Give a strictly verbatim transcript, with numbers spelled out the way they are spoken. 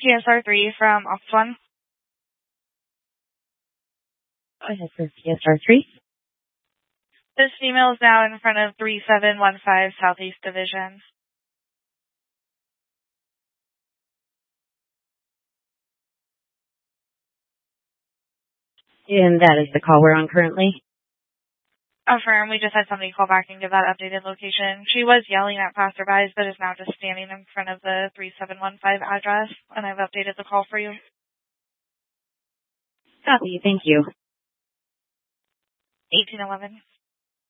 P S R three from Office one. Go ahead for P S R three. This female is now in front of three seven one five Southeast Division. And that is the call we're on currently. Affirm, we just had somebody call back and give that updated location. She was yelling at passerbys, but is now just standing in front of the three seven one five address, and I've updated the call for you. Copy, thank you. eighteen eleven.